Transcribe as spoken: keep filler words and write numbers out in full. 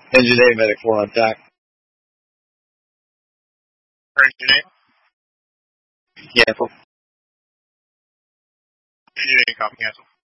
Engine A, medic four on tack. Engine A? Cancel. Engine A, copy, cancel.